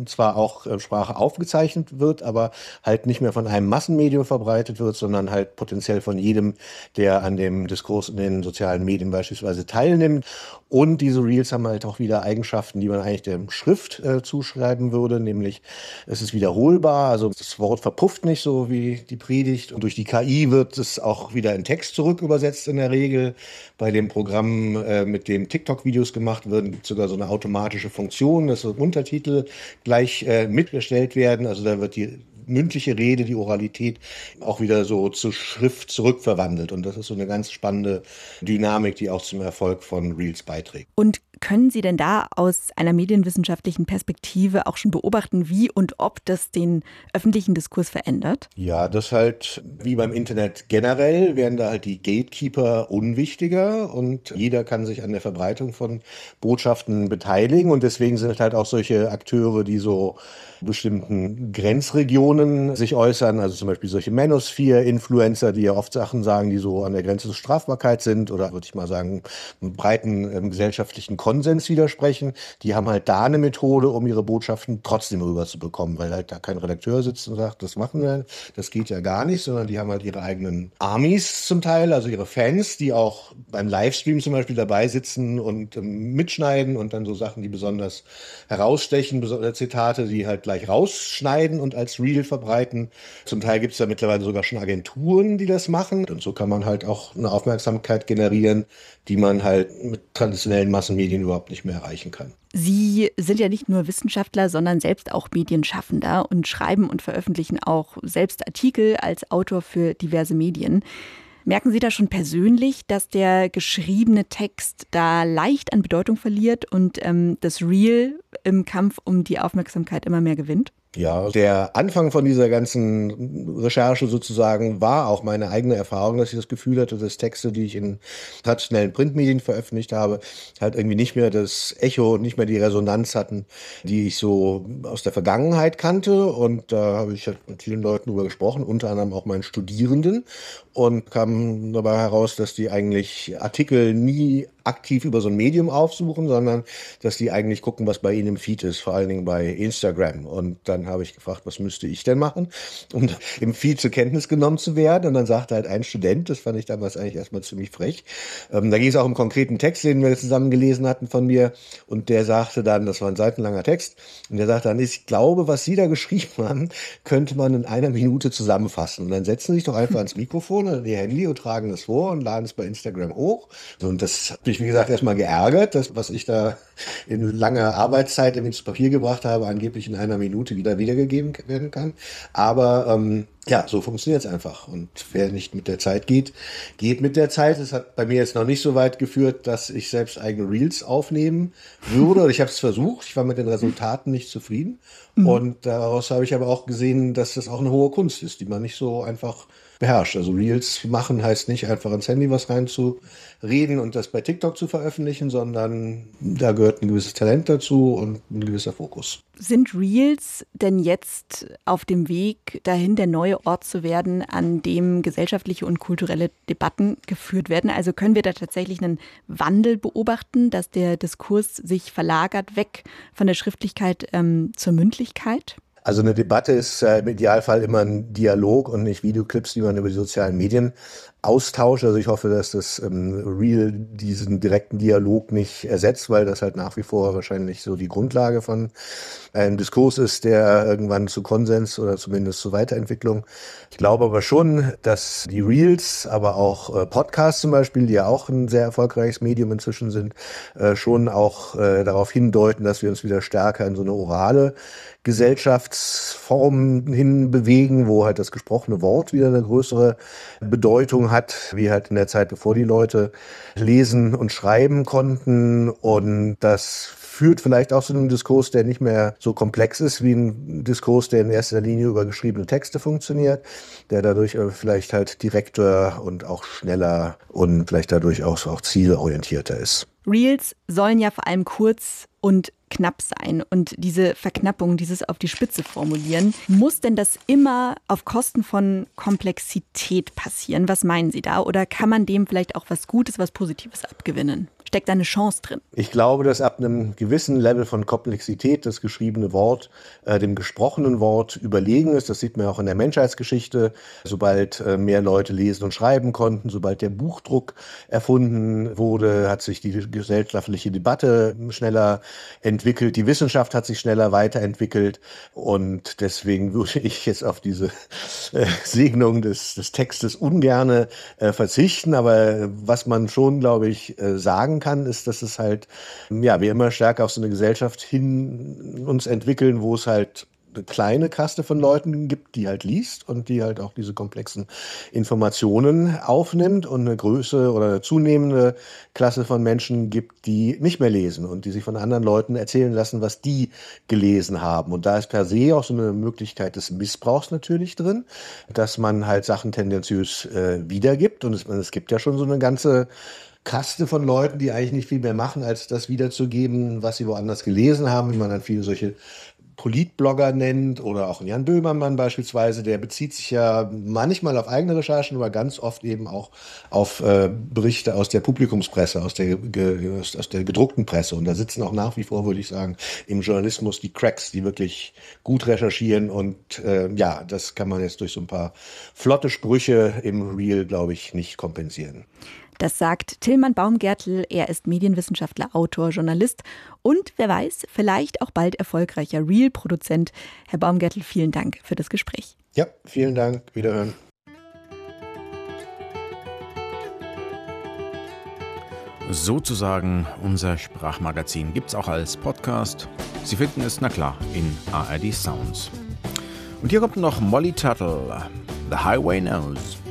zwar auch Sprache aufgezeichnet wird, aber halt nicht mehr von einem Massenmedium verbreitet wird, sondern halt potenziell von jedem, der an dem Diskurs in den sozialen Medien beispielsweise teilnimmt. Und diese Reels haben halt auch wieder Eigenschaften, die man eigentlich der Schrift zuschreiben würde, nämlich es ist wiederholbar, also das Wort verpufft nicht so wie die Predigt. Und durch die KI wird es auch wieder in Text zurückübersetzt in der Regel. Bei dem Programm, mit dem TikTok-Videos gemacht werden, gibt es sogar so eine automatische Funktion, dass so Untertitel gleich mitgestellt werden. Also da wird die mündliche Rede, die Oralität auch wieder so zur Schrift zurückverwandelt. Und das ist so eine ganz spannende Dynamik, die auch zum Erfolg von Reels beiträgt. Und können Sie denn da aus einer medienwissenschaftlichen Perspektive auch schon beobachten, wie und ob das den öffentlichen Diskurs verändert? Ja, das halt wie beim Internet generell werden da halt die Gatekeeper unwichtiger und jeder kann sich an der Verbreitung von Botschaften beteiligen und deswegen sind halt auch solche Akteure, die so bestimmten Grenzregionen sich äußern, also zum Beispiel solche Manosphere-Influencer, die ja oft Sachen sagen, die so an der Grenze zur Strafbarkeit sind oder würde ich mal sagen, einem breiten gesellschaftlichen Konsens widersprechen. Die haben halt da eine Methode, um ihre Botschaften trotzdem rüberzubekommen, weil halt da kein Redakteur sitzt und sagt, das machen wir, das geht ja gar nicht, sondern die haben halt ihre eigenen Armies zum Teil, also ihre Fans, die auch beim Livestream zum Beispiel dabei sitzen und mitschneiden und dann so Sachen, die besonders herausstechen, Zitate, die halt gleich rausschneiden und als Reel verbreiten. Zum Teil gibt es da mittlerweile sogar schon Agenturen, die das machen. Und so kann man halt auch eine Aufmerksamkeit generieren, die man halt mit traditionellen Massenmedien überhaupt nicht mehr erreichen kann. Sie sind ja nicht nur Wissenschaftler, sondern selbst auch Medienschaffender und schreiben und veröffentlichen auch selbst Artikel als Autor für diverse Medien. Merken Sie da schon persönlich, dass der geschriebene Text da leicht an Bedeutung verliert und das Reel im Kampf um die Aufmerksamkeit immer mehr gewinnt? Ja, der Anfang von dieser ganzen Recherche sozusagen war auch meine eigene Erfahrung, dass ich das Gefühl hatte, dass Texte, die ich in traditionellen Printmedien veröffentlicht habe, halt irgendwie nicht mehr das Echo und nicht mehr die Resonanz hatten, die ich so aus der Vergangenheit kannte. Und da habe ich halt mit vielen Leuten drüber gesprochen, unter anderem auch meinen Studierenden. Und kam dabei heraus, dass die eigentlich Artikel nie aktiv über so ein Medium aufsuchen, sondern dass die eigentlich gucken, was bei ihnen im Feed ist, vor allen Dingen bei Instagram. Und dann habe ich gefragt, was müsste ich denn machen, um im Feed zur Kenntnis genommen zu werden. Und dann sagte halt ein Student, das fand ich damals eigentlich erstmal ziemlich frech, da ging es auch um einen konkreten Text, den wir zusammen gelesen hatten von mir. Und der sagte dann, das war ein seitenlanger Text, und der sagte dann, ich glaube, was Sie da geschrieben haben, könnte man in einer Minute zusammenfassen. Und dann setzen Sie sich doch einfach ans Mikrofon oder Ihr Handy und tragen das vor und laden es bei Instagram hoch. Und das hat mich, wie gesagt, erstmal geärgert, das, was ich da in langer Arbeitszeit ins Papier gebracht habe, angeblich in einer Minute wiedergegeben werden kann. Aber ja, so funktioniert es einfach. Und wer nicht mit der Zeit geht, geht mit der Zeit. Es hat bei mir jetzt noch nicht so weit geführt, dass ich selbst eigene Reels aufnehmen würde. Ich habe es versucht, ich war mit den Resultaten nicht zufrieden. Und daraus habe ich aber auch gesehen, dass das auch eine hohe Kunst ist, die man nicht so einfach beherrscht. Also Reels machen heißt nicht einfach ins Handy was reinzureden und das bei TikTok zu veröffentlichen, sondern da gehört ein gewisses Talent dazu und ein gewisser Fokus. Sind Reels denn jetzt auf dem Weg dahin, der neue Ort zu werden, an dem gesellschaftliche und kulturelle Debatten geführt werden? Also können wir da tatsächlich einen Wandel beobachten, dass der Diskurs sich verlagert weg von der Schriftlichkeit zur Mündlichkeit? Also eine Debatte ist im Idealfall immer ein Dialog und nicht Videoclips, die man über die sozialen Medien austauscht. Also ich hoffe, dass das Reel diesen direkten Dialog nicht ersetzt, weil das halt nach wie vor wahrscheinlich so die Grundlage von einem Diskurs ist, der irgendwann zu Konsens oder zumindest zu Weiterentwicklung. Ich glaube aber schon, dass die Reels, aber auch Podcasts zum Beispiel, die ja auch ein sehr erfolgreiches Medium inzwischen sind, schon auch darauf hindeuten, dass wir uns wieder stärker in so eine orale Gesellschaftsform hin bewegen, wo halt das gesprochene Wort wieder eine größere Bedeutung hat, wie halt in der Zeit, bevor die Leute lesen und schreiben konnten. Und das führt vielleicht auch zu einem Diskurs, der nicht mehr so komplex ist wie ein Diskurs, der in erster Linie über geschriebene Texte funktioniert, der dadurch vielleicht halt direkter und auch schneller und vielleicht dadurch auch zielorientierter ist. Reels sollen ja vor allem kurz und knapp sein. Und diese Verknappung, dieses auf die Spitze formulieren, muss denn das immer auf Kosten von Komplexität passieren? Was meinen Sie da? Oder kann man dem vielleicht auch was Gutes, was Positives abgewinnen? Steckt da eine Chance drin? Ich glaube, dass ab einem gewissen Level von Komplexität das geschriebene Wort dem gesprochenen Wort überlegen ist. Das sieht man auch in der Menschheitsgeschichte. Sobald mehr Leute lesen und schreiben konnten, sobald der Buchdruck erfunden wurde, hat sich die gesellschaftliche Debatte schneller entwickelt. Die Wissenschaft hat sich schneller weiterentwickelt. Und deswegen würde ich jetzt auf diese Segnung des Textes ungerne verzichten. Aber was man schon, glaube ich, sagen kann, ist, dass es halt, ja, wir immer stärker auf so eine Gesellschaft hin uns entwickeln, wo es halt eine kleine Kaste von Leuten gibt, die halt liest und die halt auch diese komplexen Informationen aufnimmt und eine Größe oder eine zunehmende Klasse von Menschen gibt, die nicht mehr lesen und die sich von anderen Leuten erzählen lassen, was die gelesen haben. Und da ist per se auch so eine Möglichkeit des Missbrauchs natürlich drin, dass man halt Sachen tendenziös wiedergibt. Und es gibt ja schon so eine ganze Kaste von Leuten, die eigentlich nicht viel mehr machen, als das wiederzugeben, was sie woanders gelesen haben, wie man dann viele solche Politblogger nennt oder auch Jan Böhmermann beispielsweise, der bezieht sich ja manchmal auf eigene Recherchen, aber ganz oft eben auch auf Berichte aus der Publikumspresse, aus der gedruckten Presse. Und da sitzen auch nach wie vor, würde ich sagen, im Journalismus die Cracks, die wirklich gut recherchieren. Und ja, das kann man jetzt durch so ein paar flotte Sprüche im Reel, glaube ich, nicht kompensieren. Das sagt Tilman Baumgärtl. Er ist Medienwissenschaftler, Autor, Journalist und wer weiß, vielleicht auch bald erfolgreicher Reel-Produzent. Herr Baumgärtl, vielen Dank für das Gespräch. Ja, vielen Dank. Wiederhören. Sozusagen unser Sprachmagazin gibt's auch als Podcast. Sie finden es, na klar, in ARD Sounds. Und hier kommt noch Molly Tuttle, The Highway Knows.